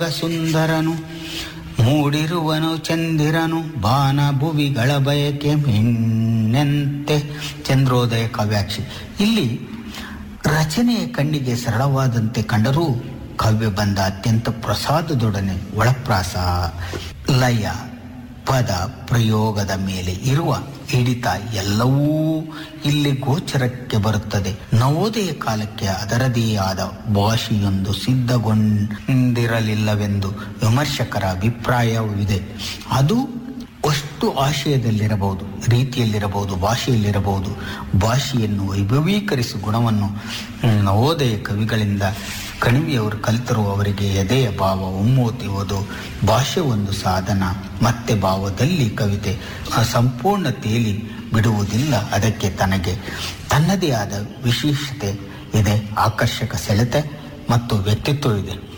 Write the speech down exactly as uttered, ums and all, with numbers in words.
ಸುಂದರನು ಮೂಡಿರುವನು ಚಂದಿರನು ಬಾನ ಭುವಿಗಳ ಬಯಕೆ ಮಿಣ್ಣೆಂತೆ. ಚಂದ್ರೋದಯ ಕಾವ್ಯಾಕ್ಷಿ. ಇಲ್ಲಿ ರಚನೆಯ ಕಣ್ಣಿಗೆ ಸರಳವಾದಂತೆ ಕಂಡರೂ ಕಾವ್ಯ ಬಂದ ಅತ್ಯಂತ ಪ್ರಸಾದದೊಡನೆ ಒಳಪ್ರಾಸ, ಲಯ, ಪದ ಪ್ರಯೋಗದ ಮೇಲೆ ಇರುವ ಹಿಡಿತ ಎಲ್ಲವೂ ಇಲ್ಲಿ ಗೋಚರಕ್ಕೆ ಬರುತ್ತದೆ. ನವೋದಯ ಕಾಲಕ್ಕೆ ಅದರದೇ ಆದ ಭಾಷೆಯೊಂದು ಸಿದ್ಧಗೊಂಡಿರಲಿಲ್ಲವೆಂದು ವಿಮರ್ಶಕರ ಅಭಿಪ್ರಾಯವಿದೆ. ಅದು ಅಷ್ಟು ಆಶಯದಲ್ಲಿರಬಹುದು, ರೀತಿಯಲ್ಲಿರಬಹುದು, ಭಾಷೆಯಲ್ಲಿರಬಹುದು. ಭಾಷೆಯನ್ನು ವೈಭವೀಕರಿಸುವ ಗುಣವನ್ನು ನವೋದಯ ಕವಿಗಳಿಂದ ಕಣಿವೆಯವರು ಕಲಿತರು. ಅವರಿಗೆ ಎದೆಯ ಭಾವ ಒಮ್ಮೋತಿಯುವುದು. ಭಾಷೆ ಒಂದು ಸಾಧನ, ಮತ್ತೆ ಭಾವದಲ್ಲಿ ಕವಿತೆ ಸಂಪೂರ್ಣತೆಯಲ್ಲಿ ಬಿಡುವುದಿಲ್ಲ. ಅದಕ್ಕೆ ತನಗೆ ತನ್ನದೇ ಆದ ವಿಶೇಷತೆ ಇದೆ, ಆಕರ್ಷಕ ಸೆಳೆತ ಮತ್ತು ವ್ಯಕ್ತಿತ್ವವಿದೆ.